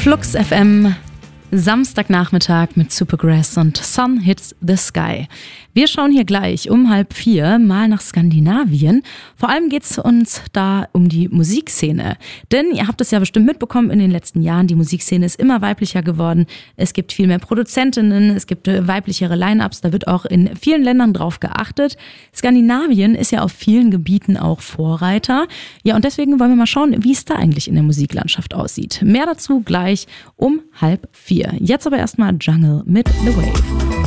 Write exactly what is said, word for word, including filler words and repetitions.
Flux F M, Samstagnachmittag mit Supergrass und Sun Hits the Sky. Wir schauen hier gleich um halb vier mal nach Skandinavien. Vor allem geht es uns da um die Musikszene. Denn ihr habt es ja bestimmt mitbekommen in den letzten Jahren, die Musikszene ist immer weiblicher geworden. Es gibt viel mehr Produzentinnen, es gibt weiblichere Line-Ups, da wird auch in vielen Ländern drauf geachtet. Skandinavien ist ja auf vielen Gebieten auch Vorreiter. Ja, und deswegen wollen wir mal schauen, wie es da eigentlich in der Musiklandschaft aussieht. Mehr dazu gleich um halb vier. Jetzt aber erstmal Jungle mit The Wave.